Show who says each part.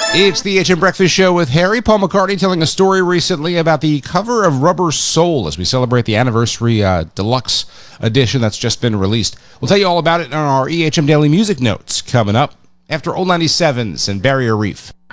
Speaker 1: It's the HM Breakfast Show with Harry. Paul McCartney telling a story recently about the cover of Rubber Soul as we celebrate the anniversary deluxe edition that's just been released. We'll tell you all about it on our EHM Daily Music Notes coming up after Old 97s and Barrier Reef.